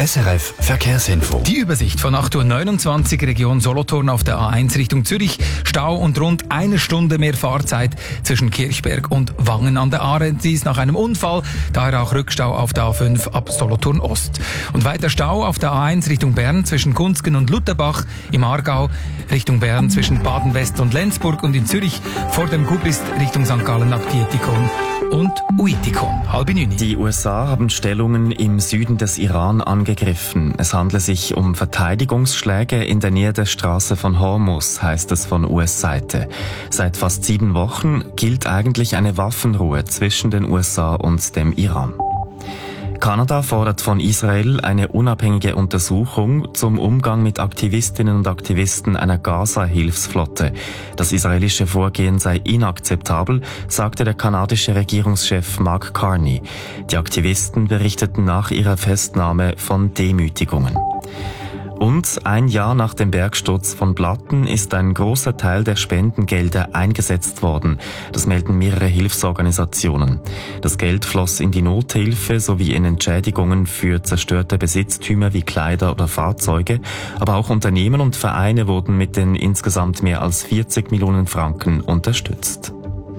SRF Verkehrsinfo. Die Übersicht von 8.29 Uhr Region Solothurn auf der A1 Richtung Zürich. Stau und rund eine Stunde mehr Fahrzeit zwischen Kirchberg und Wangen an der Aare. Dies nach einem Unfall, daher auch Rückstau auf der A5 ab Solothurn Ost. Und weiter Stau auf der A1 Richtung Bern zwischen Gunzgen und Lutherbach, im Aargau Richtung Bern zwischen Baden-West und Lenzburg und in Zürich vor dem Gubrist Richtung St. Gallen ab Dietikon und Uitikon. 8:30. Die USA haben Stellungen im Süden des Iran angegriffen. Es handle sich um Verteidigungsschläge in der Nähe der Straße von Hormuz, heißt es von US-Seite. Seit fast 7 Wochen gilt eigentlich eine Waffenruhe zwischen den USA und dem Iran. Kanada fordert von Israel eine unabhängige Untersuchung zum Umgang mit Aktivistinnen und Aktivisten einer Gaza-Hilfsflotte. Das israelische Vorgehen sei inakzeptabel, sagte der kanadische Regierungschef Mark Carney. Die Aktivisten berichteten nach ihrer Festnahme von Demütigungen. Und ein Jahr nach dem Bergsturz von Blatten ist ein großer Teil der Spendengelder eingesetzt worden. Das melden mehrere Hilfsorganisationen. Das Geld floss in die Nothilfe sowie in Entschädigungen für zerstörte Besitztümer wie Kleider oder Fahrzeuge. Aber auch Unternehmen und Vereine wurden mit den insgesamt mehr als 40 Millionen Franken unterstützt.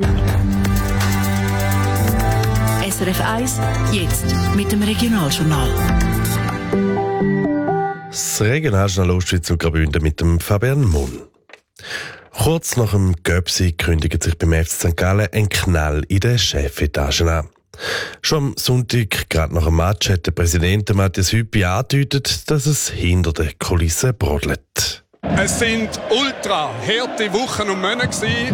SRF 1, jetzt mit dem Regionaljournal. Das Regionaljournal Ostschweiz und Graubünden mit dem Fabian Munn. Kurz nach dem Göpsi kündigt sich beim FC St. Gallen ein Knall in den Chefetagen an. Schon am Sonntag, gerade nach dem Match, hat der Präsident Matthias Hüppi angedeutet, dass es hinter den Kulissen brodelt. Es sind ultra harte Wochen und Monate gewesen.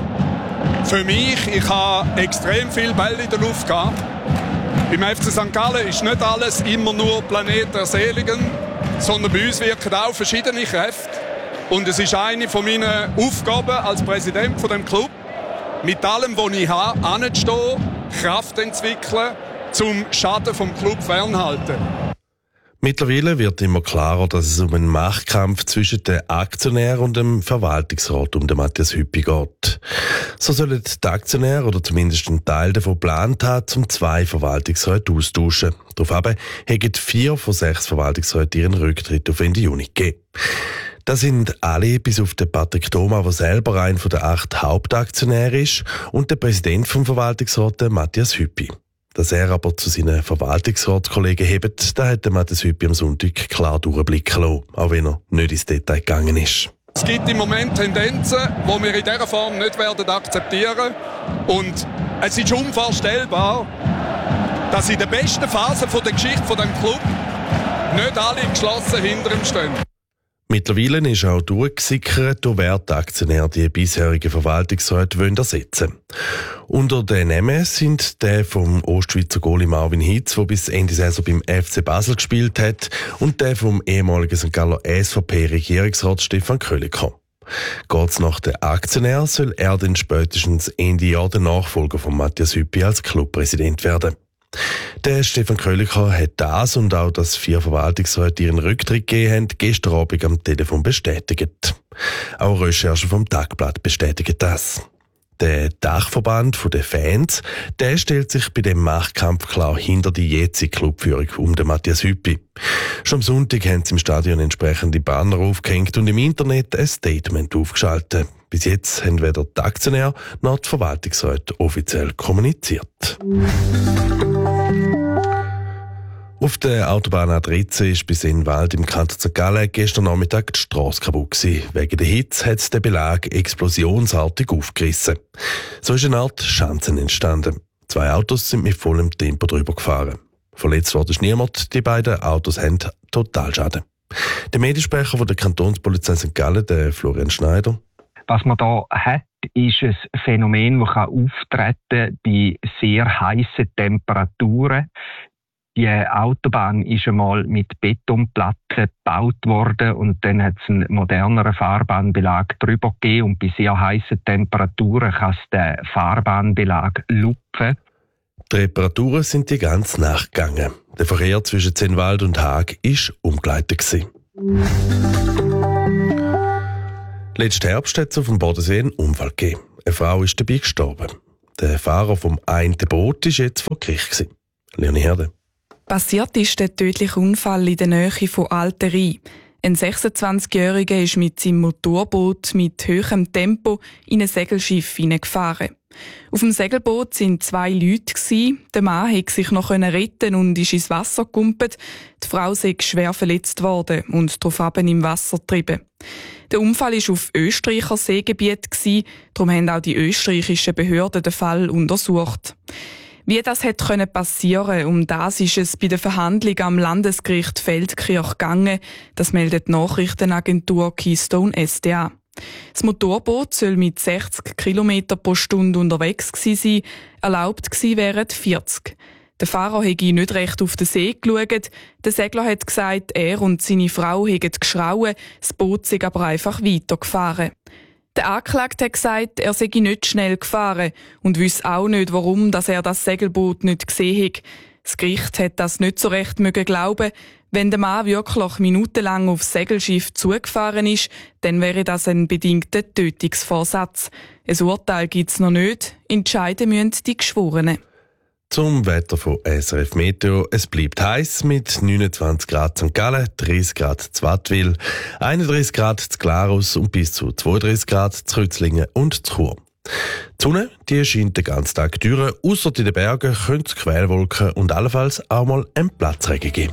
Für mich, ich habe extrem viele Bälle in der Luft gehabt. Beim FC St. Gallen ist nicht alles immer nur Planet der Seligen, sondern bei uns wirken auch verschiedene Kräfte. Und es ist eine von meinen Aufgaben als Präsident von dem Club, mit allem, was ich habe, hinzustehen, Kraft entwickeln, zum Schaden vom Club fernhalten. Mittlerweile wird immer klarer, dass es um einen Machtkampf zwischen den Aktionären und dem Verwaltungsrat um den Matthias Hüppi geht. So sollen die Aktionäre, oder zumindest ein Teil davon, geplant haben, um 2 Verwaltungsräte austauschen. Daraufhin haben 4 von 6 Verwaltungsräten ihren Rücktritt auf Ende Juni gegeben. Das sind alle, bis auf den Patrick Thoma, der selber einer der 8 Hauptaktionäre ist, und der Präsident vom Verwaltungsrat, Matthias Hüppi. Dass er aber zu seinen Verwaltungsratskollegen hebt, da hat Matthias Hüppi am Sonntag klar durchblicken lassen, auch wenn er nicht ins Detail gegangen ist. Es gibt im Moment Tendenzen, die wir in dieser Form nicht werden akzeptieren. Und es ist unvorstellbar, dass in der besten Phase der Geschichte dieses Club nicht alle geschlossen hinter ihm stehen. Mittlerweile ist auch durchgesickert, wer die Aktionäre die bisherigen Verwaltungsräte ersetzen wollen. Unter den Namen sind der vom Ostschweizer Goalie Marvin Hitz, der bis Ende Saison beim FC Basel gespielt hat, und der vom ehemaligen St. Galler SVP-Regierungsrat Stefan Köliker. Geht's nach den Aktionären, soll er dann spätestens Ende Jahr der Nachfolger von Matthias Hüppi als Clubpräsident werden. Der Stefan Köliker hat das und auch, dass 4 Verwaltungsräte ihren Rücktritt gegeben haben, gestern Abend am Telefon bestätigt. Auch Recherchen vom Tagblatt bestätigen das. Der Dachverband der Fans, der stellt sich bei dem Machtkampf klar hinter die jetzige Clubführung um den Matthias Hüppi. Schon am Sonntag haben sie im Stadion entsprechende Banner aufgehängt und im Internet ein Statement aufgeschaltet. Bis jetzt haben weder die Aktionäre noch die Verwaltungsräte offiziell kommuniziert. Auf der Autobahn A13 ist bis in den Wald im Kanton St. Gallen gestern Nachmittag die Strasse kaputt gewesen. Wegen der Hitze hat der Belag explosionsartig aufgerissen. So ist eine Art Schanzen entstanden. 2 Autos sind mit vollem Tempo drüber gefahren. Verletzt wurde ist niemand, die beiden Autos haben Totalschaden. Der Mediensprecher von der Kantonspolizei St. Gallen, der Florian Schneider. Was man da hat, ist ein Phänomen, das auftreten bei sehr heißen Temperaturen. Die Autobahn ist einmal mit Betonplatten gebaut worden und dann hat es einen moderneren Fahrbahnbelag drüber gegeben und bei sehr heißen Temperaturen kann es den Fahrbahnbelag lupfen. Die Reparaturen sind die ganze Nacht gegangen. Der Verkehr zwischen Zenwald und Haag war umgeleitet gewesen. Letzten Herbst hat es auf dem Bodensee einen Unfall gegeben. Eine Frau ist dabei gestorben. Der Fahrer vom einen Boot war jetzt vor Gericht gewesen. Leonie Herde. Passiert ist der tödliche Unfall in der Nähe von Altery. Ein 26-Jähriger ist mit seinem Motorboot mit hohem Tempo in ein Segelschiff hineingefahren. Auf dem Segelboot waren 2 Leute. Der Mann konnte sich noch retten und ist ins Wasser gekumpelt. Die Frau sei schwer verletzt worden und daraufhin im Wasser getrieben. Der Unfall war auf Österreicher Seegebiet, darum haben auch die österreichischen Behörden den Fall untersucht. Wie das hätte passieren, um das ist es bei der Verhandlung am Landesgericht Feldkirch gegangen. Das meldet die Nachrichtenagentur Keystone SDA. Das Motorboot soll mit 60 km pro Stunde unterwegs sein, erlaubt gewesen wären 40. Der Fahrer hätte nicht recht auf den See geschaut. Der Segler hat gesagt, er und seine Frau hätten geschrauen, das Boot sei aber einfach weitergefahren. Der Angeklagte hat gesagt, er sei nicht schnell gefahren und wisse auch nicht, warum dass er das Segelboot nicht gesehen hat. Das Gericht hat das nicht so recht glauben. Wenn der Mann wirklich minutenlang aufs Segelschiff zugefahren ist, dann wäre das ein bedingter Tötungsvorsatz. Ein Urteil gibt es noch nicht. Entscheiden müssen die Geschworenen. Zum Wetter von SRF Meteo. Es bleibt heiß mit 29 Grad St. Gallen, 30 Grad zu Wattwil, 31 Grad zu Glarus und bis zu 32 Grad zu Rützlingen und zu Chur. Die Sonne, die scheint den ganzen Tag durch. Ausser in den Bergen können es Quellwolken und allenfalls auch mal einen Platzregen geben.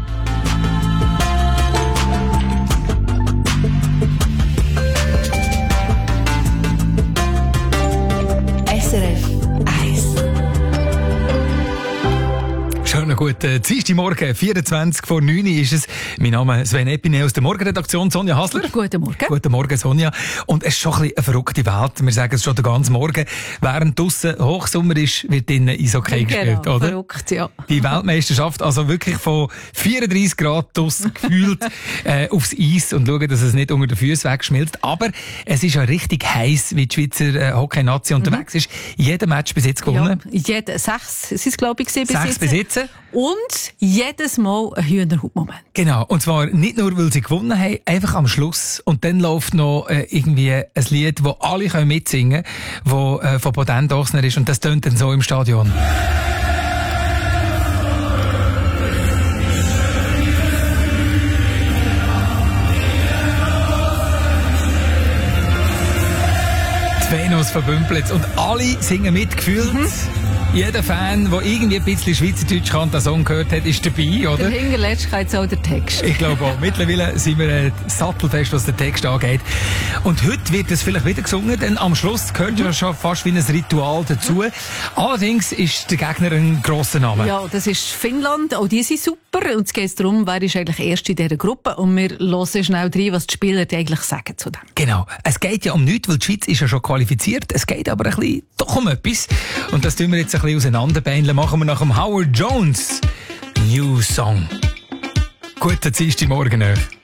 SRF 1. Schönen guten Dienstagmorgen, 24 vor 9 ist es. Mein Name ist Sven Epine aus der Morgenredaktion, Sonja Hasler. Guten Morgen. Guten Morgen, Sonja. Und es ist schon ein bisschen eine verrückte Welt. Wir sagen es schon den ganzen Morgen. Während draussen Hochsommer ist, wird drinnen Eishockey gespielt, oder? Verrückt, ja. Die Weltmeisterschaft, also wirklich von 34 Grad draussen gefühlt aufs Eis und schauen, dass es nicht unter den Füßen wegschmilzt. Aber es ist ja richtig heiß, wie die Schweizer Hockey-Nazi unterwegs ist. Jeder Match bis jetzt gewonnen. Ja, 6 sind es, glaube ich, bis 6 bis jetzt. Und jedes Mal ein Hühnerhautmoment. Genau. Und zwar nicht nur, weil sie gewonnen haben, einfach am Schluss. Und dann läuft noch irgendwie ein Lied, das alle mitsingen können, das von Potent Ochsner ist. Und das tönt dann so im Stadion. Die Venus von Bümplitz. Und alle singen mitgefühlt. Jeder Fan, der irgendwie ein bisschen Schweizerdeutsch kann, den Song gehört hat, ist dabei, oder? Der Hinterletzt jetzt auch der Text. Ich glaube auch. Mittlerweile sind wir sattelfest, was den Text angeht. Und heute wird es vielleicht wieder gesungen, denn am Schluss gehört ja schon fast wie ein Ritual dazu. Allerdings ist der Gegner ein grosser Name. Ja, das ist Finnland. Auch die sind super. Und es geht darum, wer ist eigentlich erst in dieser Gruppe. Und wir hören schnell rein, was die Spieler eigentlich sagen zu dem. Genau. Es geht ja um nichts, weil die Schweiz ist ja schon qualifiziert. Es geht aber ein bisschen doch um etwas. Und das tun wir jetzt ein bisschen auseinanderbeindeln. Machen wir nach dem Howard Jones New Song. Guten Dienstagmorgen.